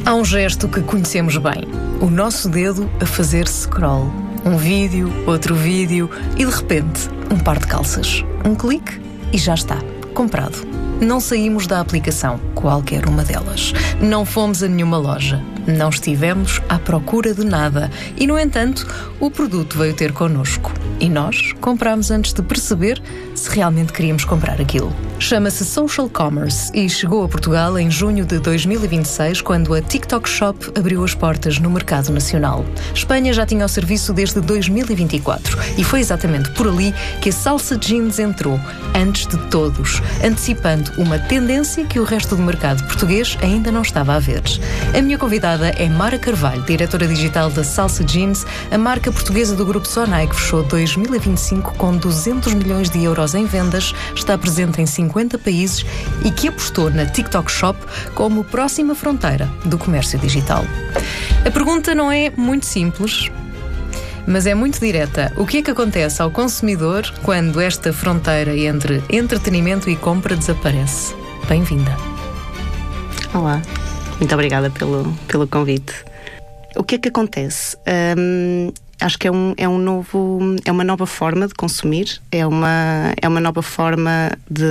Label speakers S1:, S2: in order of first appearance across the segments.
S1: Há um gesto que conhecemos bem. O nosso dedo a fazer scroll. Um vídeo, outro vídeo e de repente, um par de calças. Um clique e já está. Comprado. Não saímos da aplicação, qualquer uma delas. Não fomos a nenhuma loja. Não estivemos à procura de nada. E, no entanto, o produto veio ter connosco. E nós comprámos antes de perceber se realmente queríamos comprar aquilo. Chama-se Social Commerce e chegou a Portugal em junho de 2026, quando a TikTok Shop abriu as portas no mercado nacional. Espanha já tinha o serviço desde 2024 e foi exatamente por ali que a Salsa Jeans entrou, antes de todos, antecipando uma tendência que o resto do mercado português ainda não estava a ver. A minha convidada é Mara Carvalho, diretora digital da Salsa Jeans, a marca portuguesa do grupo Sonai, que fechou 2025 com 200 milhões de euros em vendas, está presente em 50 países e que apostou na TikTok Shop como próxima fronteira do comércio digital. A pergunta não é muito simples, mas é muito direta. O que é que acontece ao consumidor quando esta fronteira entre entretenimento e compra desaparece? Bem-vinda.
S2: Olá, muito obrigada pelo convite. O que é que acontece? Acho que é uma nova forma de consumir, é uma nova forma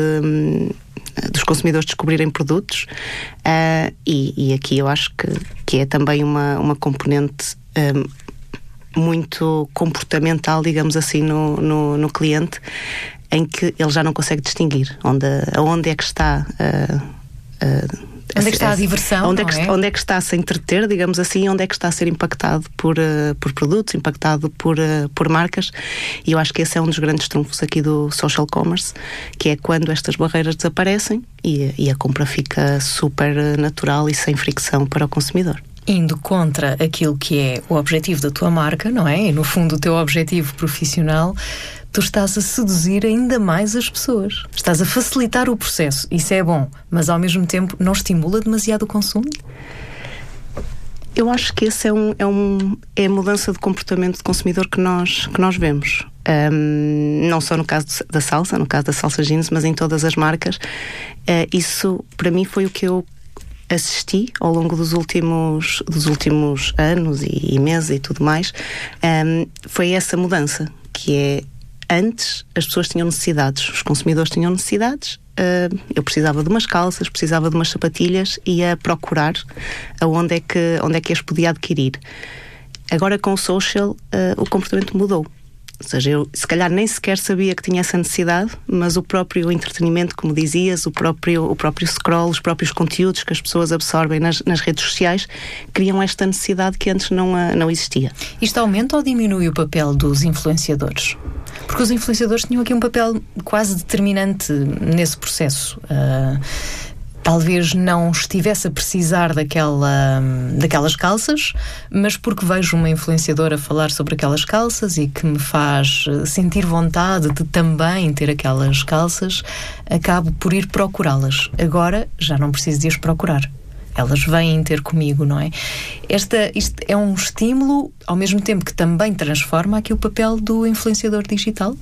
S2: dos consumidores descobrirem produtos, e aqui eu acho que é também uma componente muito comportamental, digamos assim, no cliente, em que ele já não consegue distinguir aonde é que está
S1: onde é que está a diversão,
S2: onde é que está a se entreter, digamos assim, onde é que está a ser impactado por produtos, impactado por marcas. E eu acho que esse é um dos grandes trunfos aqui do social commerce, que é quando estas barreiras desaparecem e a compra fica super natural e sem fricção para o consumidor.
S1: Indo contra aquilo que é o objetivo da tua marca, não é? E no fundo o teu objetivo profissional, tu estás a seduzir ainda mais as pessoas. Estás a facilitar o processo. Isso é bom, mas ao mesmo tempo não estimula demasiado o consumo?
S2: Eu acho que esse é a mudança de comportamento de consumidor que nós vemos. Não só no caso da salsa, no caso da Salsa Jeans, mas em todas as marcas. Isso, para mim, foi o que eu assisti ao longo dos últimos anos e meses e tudo mais. Foi essa mudança, que é: antes as pessoas tinham necessidades, os consumidores tinham necessidades. Eu precisava de umas calças, precisava de umas sapatilhas, ia procurar onde é que as podia adquirir. Agora, com o social, o comportamento mudou. Ou seja, eu se calhar nem sequer sabia que tinha essa necessidade, mas o próprio entretenimento, como dizias, o próprio scroll, os próprios conteúdos que as pessoas absorvem nas redes sociais, criam esta necessidade que antes não existia.
S1: Isto aumenta ou diminui o papel dos influenciadores? Porque os influenciadores tinham aqui um papel quase determinante nesse processo. Talvez não estivesse a precisar daquelas calças, mas porque vejo uma influenciadora falar sobre aquelas calças e que me faz sentir vontade de também ter aquelas calças, acabo por ir procurá-las. Agora já não preciso de as procurar. Elas vêm ter comigo, não é? Isto é um estímulo, ao mesmo tempo que também transforma aqui o papel do influenciador digital?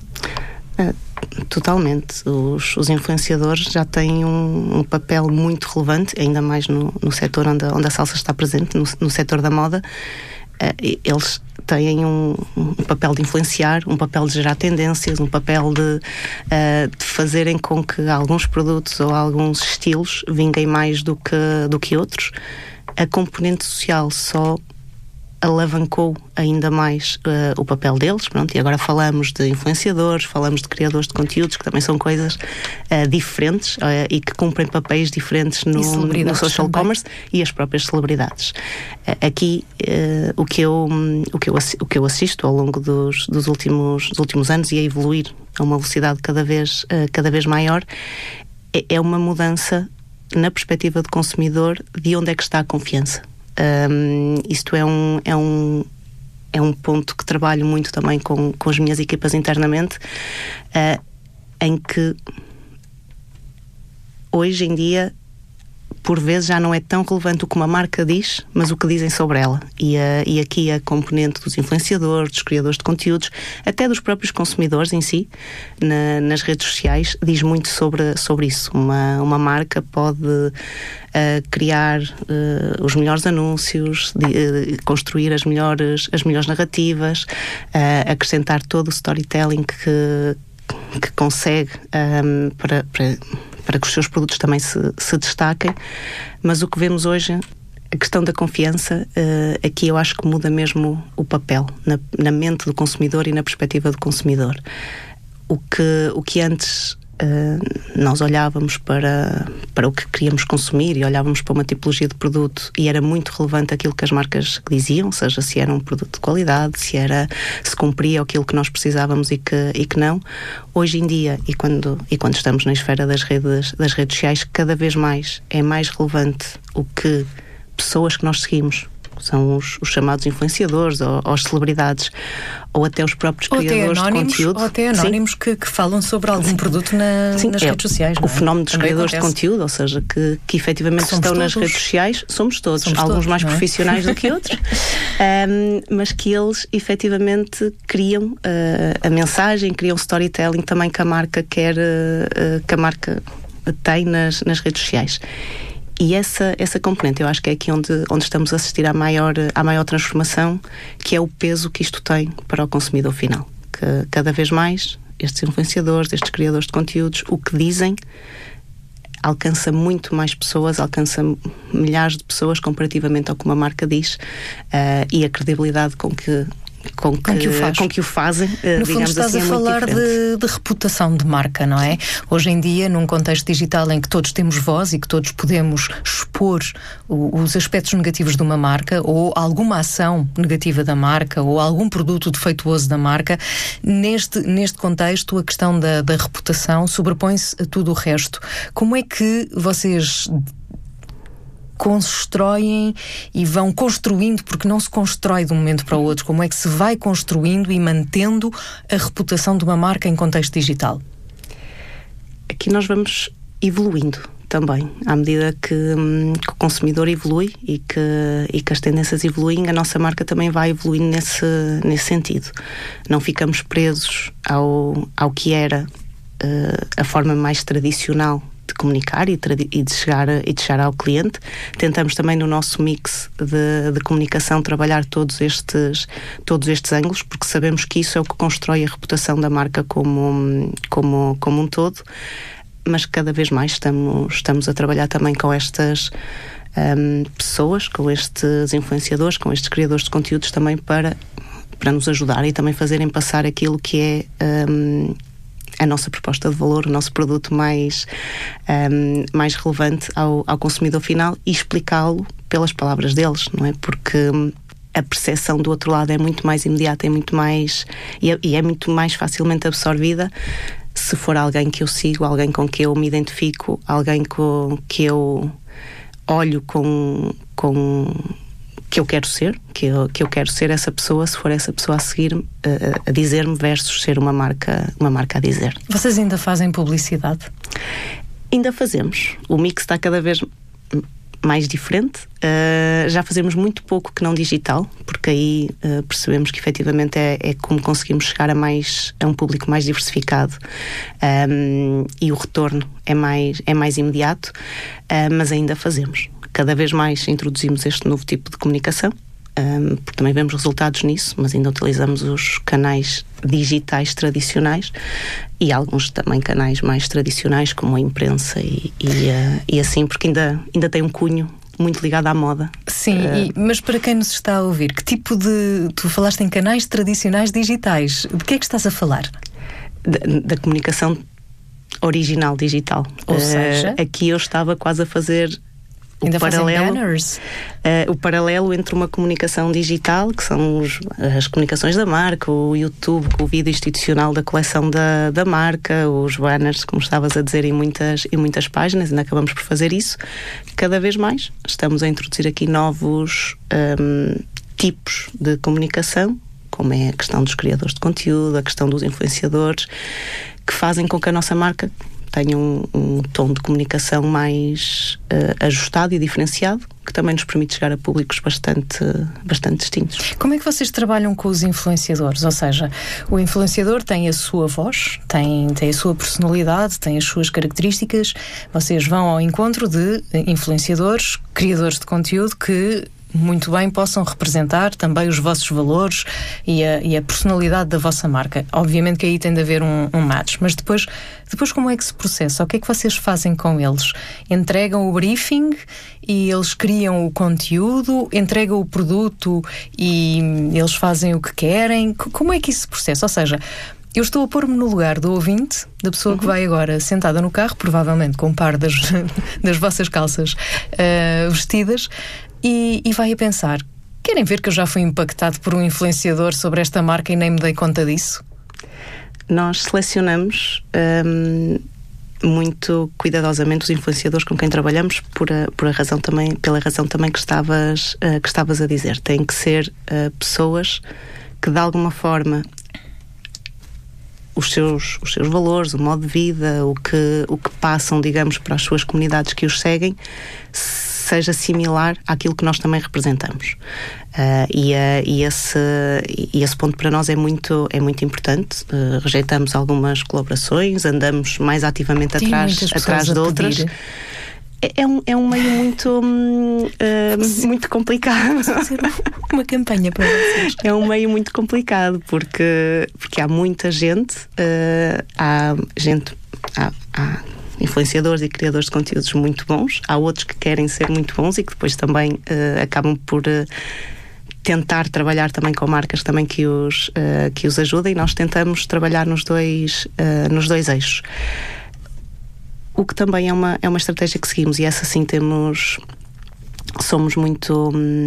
S2: Totalmente. Os influenciadores já têm um papel muito relevante, ainda mais no setor onde a salsa está presente, no setor da moda. Eles têm um papel de influenciar, um papel de gerar tendências, um papel de fazerem com que alguns produtos ou alguns estilos vinguem mais do que outros. A componente social só alavancou ainda mais o papel deles, pronto, e agora falamos de influenciadores, falamos de criadores de conteúdos, que também são coisas diferentes e que cumprem papéis diferentes no social commerce, e as próprias celebridades. Aqui o que eu assisto ao longo dos últimos anos, e a evoluir a uma velocidade cada vez maior, é uma mudança na perspectiva do consumidor de onde é que está a confiança. Isto é um ponto que trabalho muito também com as minhas equipas internamente, em que hoje em dia por vezes já não é tão relevante o que uma marca diz, mas o que dizem sobre ela. E aqui a componente dos influenciadores, dos criadores de conteúdos, até dos próprios consumidores em si, nas redes sociais, diz muito sobre isso. Uma marca pode criar os melhores anúncios, construir as melhores narrativas, acrescentar todo o storytelling que consegue para que os seus produtos também se destaquem, mas o que vemos hoje, a questão da confiança, aqui eu acho que muda mesmo o papel na mente do consumidor e na perspectiva do consumidor. O que antes nós olhávamos para o que queríamos consumir e olhávamos para uma tipologia de produto e era muito relevante aquilo que as marcas diziam, seja se era um produto de qualidade, se cumpria aquilo que nós precisávamos e que não. Hoje em dia, e quando estamos na esfera das redes sociais, cada vez mais é mais relevante o que pessoas que nós seguimos, são os chamados influenciadores ou as celebridades, ou até os próprios criadores de conteúdo.
S1: Ou até anónimos que falam sobre algum produto nas redes sociais.
S2: O fenómeno dos criadores de conteúdo, ou seja, que efetivamente estão nas redes sociais, somos todos. Alguns mais profissionais do que outros, mas que eles efetivamente criam a mensagem, criam storytelling também que a marca quer, que a marca tem nas redes sociais. E essa componente, eu acho que é aqui onde estamos a assistir à maior transformação, que é o peso que isto tem para o consumidor final. Que cada vez mais estes influenciadores, estes criadores de conteúdos, o que dizem alcança muito mais pessoas, alcança milhares de pessoas comparativamente ao que uma marca diz, e a credibilidade com que o fazem,
S1: no fundo estás
S2: assim,
S1: a falar de reputação de marca, não é? Hoje em dia, num contexto digital em que todos temos voz e que todos podemos expor os aspectos negativos de uma marca ou alguma ação negativa da marca ou algum produto defeituoso da marca, neste contexto a questão da reputação sobrepõe-se a tudo o resto. Como é que vocês constroem e vão construindo, porque não se constrói de um momento para o outro, como é que se vai construindo e mantendo a reputação de uma marca em contexto digital?
S2: Aqui nós vamos evoluindo também, à medida que o consumidor evolui e que as tendências evoluem, a nossa marca também vai evoluindo nesse sentido. Não ficamos presos ao que era a forma mais tradicional de comunicar e de chegar ao cliente. Tentamos também no nosso mix de comunicação trabalhar todos estes ângulos, porque sabemos que isso é o que constrói a reputação da marca como um todo, mas cada vez mais estamos a trabalhar também com estas pessoas, com estes influenciadores, com estes criadores de conteúdos também para nos ajudar e também fazerem passar aquilo que é a nossa proposta de valor, o nosso produto mais relevante ao consumidor final e explicá-lo pelas palavras deles, não é? Porque a percepção do outro lado é muito mais imediata, é muito mais e é muito mais facilmente absorvida se for alguém que eu sigo, alguém com que eu me identifico, alguém com que eu olho que eu quero ser, que eu quero ser essa pessoa, se for essa pessoa a seguir-me, a dizer-me, versus ser uma marca a dizer.
S1: Vocês ainda fazem publicidade?
S2: Ainda fazemos. O mix está cada vez mais diferente. Já fazemos muito pouco que não digital, porque aí percebemos que efetivamente é como conseguimos chegar a um público mais diversificado, e o retorno é mais imediato, mas ainda fazemos. Cada vez mais introduzimos este novo tipo de comunicação, porque também vemos resultados nisso, mas ainda utilizamos os canais digitais tradicionais e alguns também canais mais tradicionais, como a imprensa e assim, porque ainda tem um cunho muito ligado à moda.
S1: Sim, mas para quem nos está a ouvir, que tipo de... Tu falaste em canais tradicionais digitais, de que é que estás a falar?
S2: Da comunicação original digital.
S1: Ou seja...
S2: Aqui eu estava quase a fazer... O paralelo entre uma comunicação digital, que são as comunicações da marca, o YouTube, o vídeo institucional da coleção da marca, os banners, como estavas a dizer, em muitas páginas, ainda acabamos por fazer isso. Cada vez mais estamos a introduzir aqui novos tipos de comunicação, como é a questão dos criadores de conteúdo, a questão dos influenciadores, que fazem com que a nossa marca tenham um tom de comunicação mais ajustado e diferenciado, que também nos permite chegar a públicos bastante distintos.
S1: Como é que vocês trabalham com os influenciadores? Ou seja, o influenciador tem a sua voz, tem a sua personalidade, tem as suas características. Vocês vão ao encontro de influenciadores, criadores de conteúdo que muito bem possam representar também os vossos valores e a personalidade da vossa marca. Obviamente que aí tem de haver um match, mas depois como é que se processa? O que é que vocês fazem com eles? Entregam o briefing e eles criam o conteúdo? Entregam o produto e eles fazem o que querem? Como é que isso se processa? Ou seja, eu estou a pôr-me no lugar do ouvinte, da pessoa que vai agora sentada no carro, provavelmente com um par das vossas calças vestidas, e vai a pensar: querem ver que eu já fui impactado por um influenciador sobre esta marca e nem me dei conta disso?
S2: Nós selecionamos muito cuidadosamente os influenciadores com quem trabalhamos pela razão também que estavas a dizer. Têm que ser pessoas que de alguma forma os seus valores, o modo de vida, o que passam, digamos, para as suas comunidades que os seguem, seja similar àquilo que nós também representamos. E esse ponto para nós é muito importante. Rejeitamos algumas colaborações, andamos mais ativamente atrás de outras. É um meio muito complicado.
S1: Fazer uma campanha para vocês.
S2: É um meio muito complicado porque há muita gente, há influenciadores e criadores de conteúdos muito bons, há outros que querem ser muito bons e que depois também acabam por tentar trabalhar também com marcas também que os ajudem, e nós tentamos trabalhar nos dois eixos. O que também é uma estratégia que seguimos, e essa sim somos muito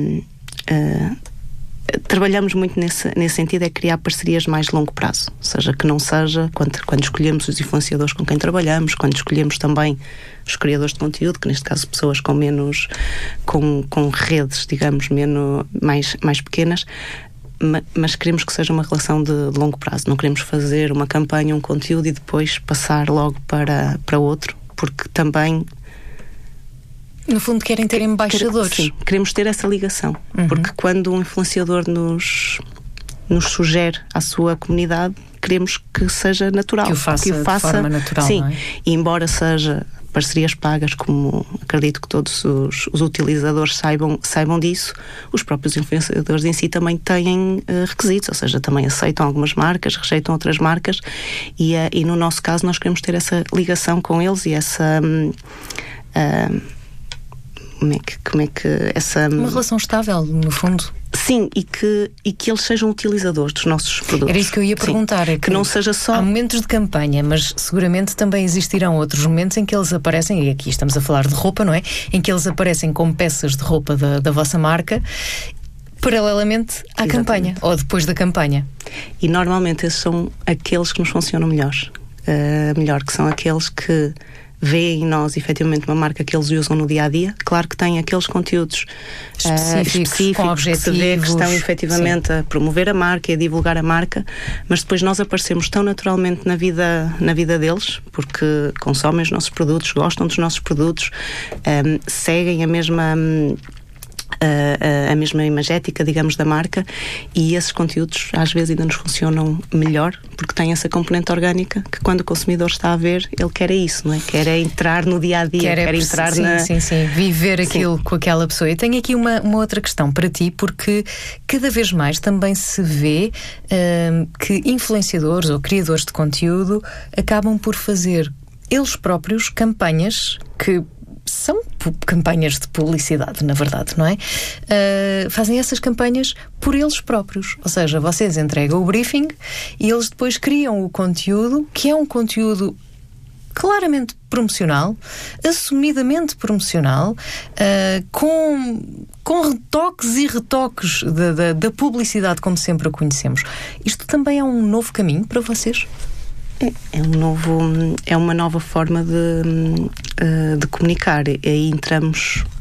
S2: trabalhamos muito nesse sentido, é criar parcerias de mais longo prazo, ou seja, que não seja quando escolhemos os influenciadores com quem trabalhamos, quando escolhemos também os criadores de conteúdo, que neste caso pessoas com menos com redes, digamos, mais pequenas, mas queremos que seja uma relação de longo prazo. Não queremos fazer uma campanha, um conteúdo e depois passar logo para outro, porque também,
S1: no fundo, querem ter embaixadores.
S2: Sim, queremos ter essa ligação. Porque quando um influenciador nos sugere à sua comunidade, queremos que seja natural.
S1: Que o faça de forma natural,
S2: sim,
S1: não é?
S2: E embora seja parcerias pagas, como acredito que todos os utilizadores saibam disso, os próprios influenciadores em si também têm requisitos, ou seja, também aceitam algumas marcas, rejeitam outras marcas, e no nosso caso nós queremos ter essa ligação com eles e essa... Como é que essa...
S1: Uma relação estável, no fundo.
S2: Sim, e que eles sejam utilizadores dos nossos produtos.
S1: Era isso que eu ia perguntar. Sim,
S2: é que não seja só...
S1: Há momentos de campanha, mas seguramente também existirão outros momentos em que eles aparecem, e aqui estamos a falar de roupa, não é? Em que eles aparecem como peças de roupa da vossa marca, paralelamente à campanha, ou depois da campanha.
S2: E normalmente esses são aqueles que nos funcionam melhor, que são aqueles que veem em nós efetivamente uma marca que eles usam no dia-a-dia. Claro que tem aqueles conteúdos específicos
S1: com objetivos,
S2: que se vê que estão efetivamente a promover a marca e a divulgar a marca, mas depois nós aparecemos tão naturalmente na vida deles, porque consomem os nossos produtos, gostam dos nossos produtos, seguem a mesma imagética, digamos, da marca, e esses conteúdos às vezes ainda nos funcionam melhor porque têm essa componente orgânica que, quando o consumidor está a ver, ele quer isso, não é? Quer entrar no dia-a-dia, quer entrar
S1: viver aquilo com aquela pessoa. Eu tenho aqui uma outra questão para ti, porque cada vez mais também se vê que influenciadores ou criadores de conteúdo acabam por fazer eles próprios campanhas que são campanhas de publicidade, na verdade, não é? Fazem essas campanhas por eles próprios. Ou seja, vocês entregam o briefing e eles depois criam o conteúdo, que é um conteúdo claramente promocional, assumidamente promocional, com retoques e retoques da publicidade como sempre a conhecemos. Isto também é um novo caminho para vocês?
S2: É uma nova forma de comunicar. E aí entramos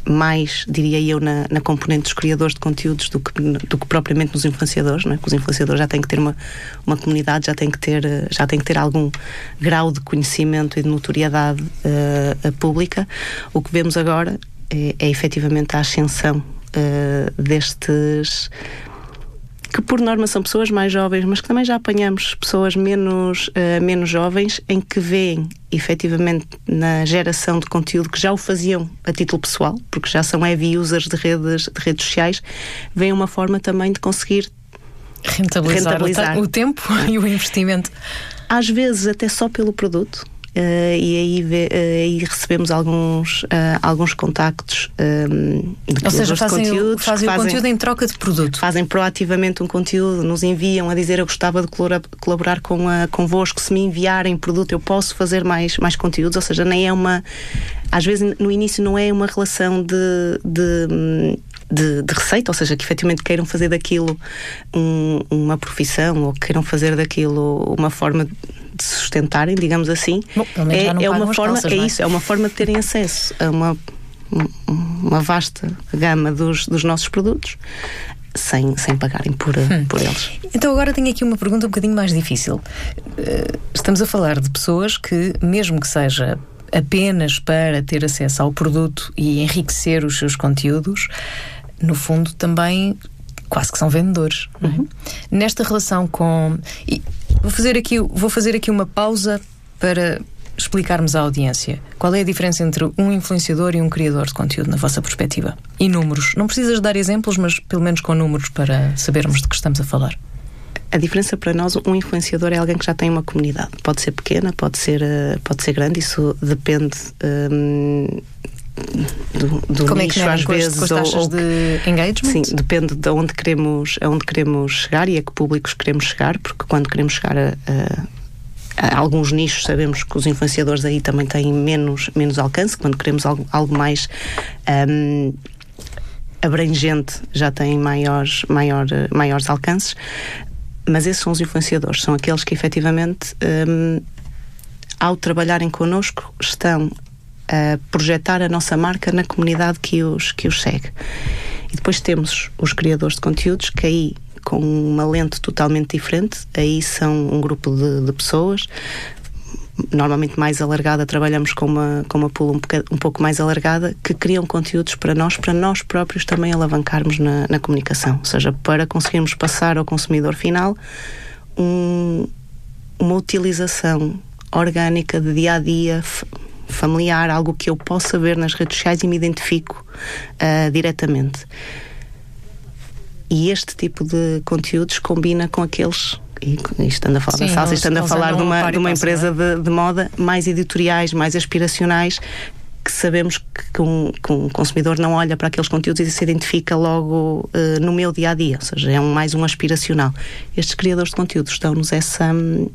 S2: mais, diria eu, na componente dos criadores de conteúdos do que propriamente nos influenciadores, não é? Porque os influenciadores já têm que ter uma comunidade, já têm que ter algum grau de conhecimento e de notoriedade pública. O que vemos agora é efetivamente a ascensão destes, que por norma são pessoas mais jovens, mas que também já apanhamos pessoas menos jovens, em que veem efetivamente na geração de conteúdo, que já o faziam a título pessoal, porque já são heavy users de redes sociais, veem uma forma também de conseguir rentabilizar
S1: o tempo e o investimento.
S2: Às vezes até só pelo produto. E aí recebemos alguns contactos de
S1: ou seja,
S2: fazem
S1: o conteúdo em troca de produto.
S2: Fazem proativamente um conteúdo, nos enviam a dizer: eu gostava de colaborar convosco, se me enviarem produto eu posso fazer mais conteúdos. Ou seja, nem é às vezes no início não é uma relação de receita, ou seja, que efetivamente queiram fazer daquilo uma profissão, ou queiram fazer daquilo uma forma de sustentarem, digamos assim.
S1: Bom, é uma forma, calças,
S2: isso, é uma forma de terem acesso a uma vasta gama dos nossos produtos sem pagarem por eles.
S1: Então agora tenho aqui uma pergunta um bocadinho mais difícil. Estamos a falar de pessoas que, mesmo que seja apenas para ter acesso ao produto e enriquecer os seus conteúdos, no fundo também quase que são vendedores.
S2: Uhum.
S1: Nesta relação com... Vou fazer aqui uma pausa para explicarmos à audiência qual é a diferença entre um influenciador e um criador de conteúdo, na vossa perspectiva. E números. Não precisas dar exemplos, mas pelo menos com números para sabermos de que estamos a falar.
S2: A diferença para nós, um influenciador é alguém que já tem uma comunidade. Pode ser pequena, pode ser grande, isso depende do
S1: como
S2: nicho,
S1: é que
S2: às vezes.
S1: Com as taxas de engagement?
S2: Sim, depende de aonde queremos chegar e a que públicos queremos chegar, porque quando queremos chegar a alguns nichos, sabemos que os influenciadores aí também têm menos alcance. Quando queremos algo mais abrangente, já têm maiores alcances. Mas esses são os influenciadores, são aqueles que efetivamente, ao trabalharem connosco, estão a projetar a nossa marca na comunidade que os segue. E depois temos os criadores de conteúdos, que aí, com uma lente totalmente diferente, aí são um grupo de pessoas, normalmente mais alargada, trabalhamos com uma pool um pouco mais alargada, que criam conteúdos para nós próprios também alavancarmos na comunicação, ou seja, para conseguirmos passar ao consumidor final uma utilização orgânica de dia a dia, familiar, algo que eu possa ver nas redes sociais e me identifico diretamente. E este tipo de conteúdos combina com aqueles, e estando a falar da salsa, estando a falar de uma empresa de moda, mais editoriais, mais aspiracionais, que sabemos que um consumidor não olha para aqueles conteúdos e se identifica logo no meu dia-a-dia, ou seja, é mais um aspiracional. Estes criadores de conteúdos dão-nos essa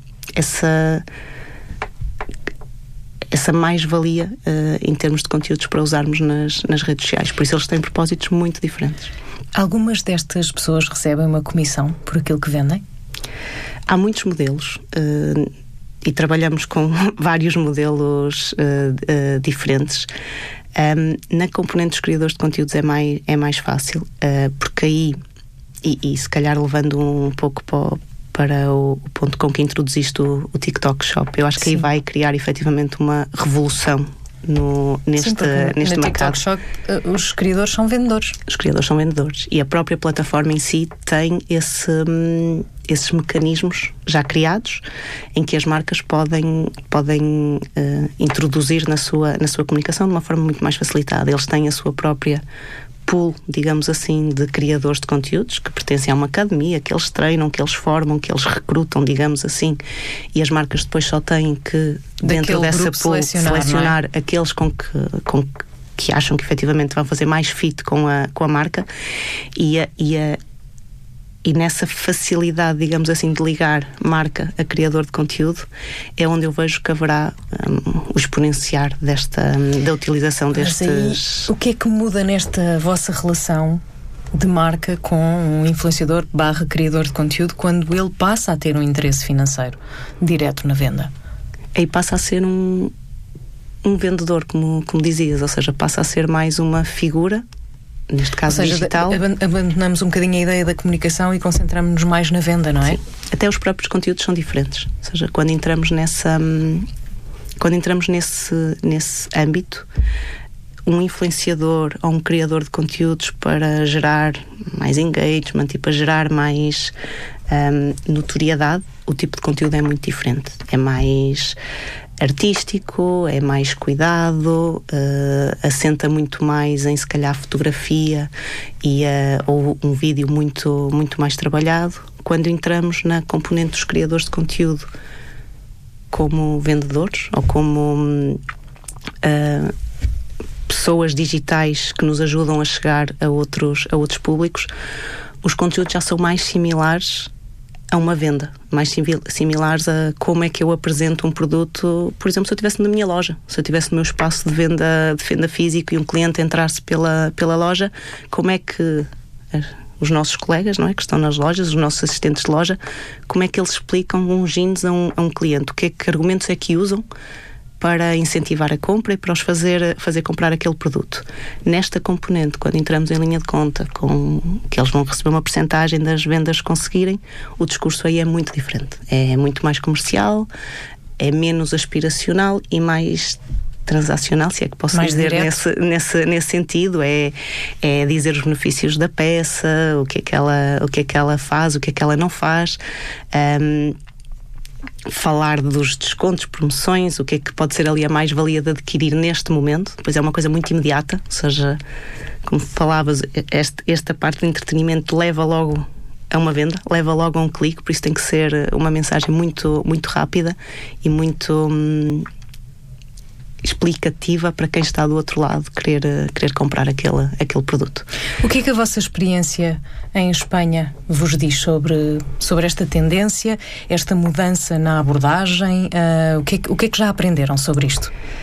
S2: mais-valia em termos de conteúdos para usarmos nas redes sociais. Por isso eles têm propósitos muito diferentes.
S1: Algumas destas pessoas recebem uma comissão por aquilo que vendem?
S2: Há muitos modelos e trabalhamos com vários modelos diferentes. Na componente dos criadores de conteúdos é mais fácil, porque aí, e se calhar levando um pouco para o ponto com que introduziste o TikTok Shop, eu acho que aí vai criar efetivamente uma revolução neste mercado.
S1: TikTok Shop, os criadores são vendedores. Os
S2: criadores são vendedores e a própria plataforma em si tem esses mecanismos já criados, em que as marcas podem introduzir na sua comunicação de uma forma muito mais facilitada. Eles têm a sua própria pool, digamos assim, de criadores de conteúdos que pertencem a uma academia, que eles treinam, que eles formam, que eles recrutam, digamos assim, e as marcas depois só têm que, dentro dessa pool, selecionar aqueles com que acham que efetivamente vão fazer mais fit com a marca, e nessa facilidade, digamos assim, de ligar marca a criador de conteúdo, é onde eu vejo que haverá o exponenciar da utilização destes...
S1: Mas aí, o que é que muda nesta vossa relação de marca com um influenciador / criador de conteúdo quando ele passa a ter um interesse financeiro direto na venda?
S2: Aí passa a ser um um vendedor, como dizias, ou seja, passa a ser mais uma figura, neste caso digital.
S1: Abandonamos um bocadinho a ideia da comunicação e concentramos-nos mais na venda, não é?
S2: Sim. Até os próprios conteúdos são diferentes. Ou seja, quando entramos nesse âmbito, um influenciador ou um criador de conteúdos para gerar mais engagement e para gerar mais notoriedade, o tipo de conteúdo é muito diferente. É mais artístico, é mais cuidado, assenta muito mais em, se calhar, fotografia ou um vídeo muito, muito mais trabalhado. Quando entramos na componente dos criadores de conteúdo como vendedores ou como pessoas digitais que nos ajudam a chegar a outros públicos, os conteúdos já são mais similares a uma venda, mais similares a como é que eu apresento um produto. Por exemplo, se eu estivesse na minha loja, se eu estivesse no meu espaço de venda físico e um cliente entrasse pela loja, como é que os nossos colegas, não é, que estão nas lojas, os nossos assistentes de loja, como é que eles explicam uns jeans a um cliente? Que argumentos é que usam para incentivar a compra e para os fazer comprar aquele produto? Nesta componente, quando entramos em linha de conta, que eles vão receber uma percentagem das vendas que conseguirem, o discurso aí é muito diferente. É muito mais comercial, é menos aspiracional e mais transacional, se é que posso dizer nesse sentido. É dizer os benefícios da peça, o que é que ela faz, o que é que ela não faz, falar dos descontos, promoções, o que é que pode ser ali a mais-valia de adquirir neste momento. Depois é uma coisa muito imediata, ou seja, como falavas, esta parte do entretenimento leva logo a uma venda, leva logo a um clique, por isso tem que ser uma mensagem muito, muito rápida e muito explicativa para quem está do outro lado querer comprar aquele produto. O
S1: que é que a vossa experiência em Espanha vos diz sobre esta tendência, esta mudança na abordagem? O que é que já aprenderam sobre isto?